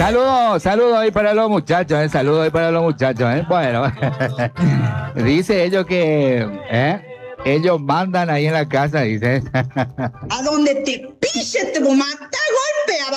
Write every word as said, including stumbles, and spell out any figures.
Saludos, saludos ahí para los muchachos, eh, saludos ahí para los muchachos, eh. Bueno, dice ellos que eh, ellos mandan ahí en la casa, dice. A donde te pille te voy a matar a golpe.